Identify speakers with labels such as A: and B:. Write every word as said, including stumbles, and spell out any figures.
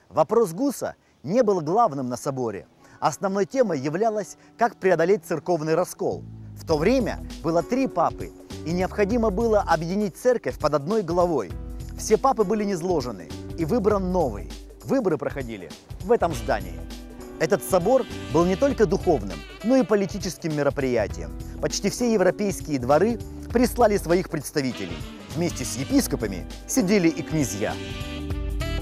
A: Вопрос Гуса не был главным на соборе. Основной темой являлось, как преодолеть церковный раскол. В то время было три папы, и необходимо было объединить церковь под одной главой. Все папы были низложены, и выбран новый. Выборы проходили в этом здании. Этот собор был не только духовным, но и политическим мероприятием. Почти все европейские дворы прислали своих представителей. Вместе с епископами сидели и князья.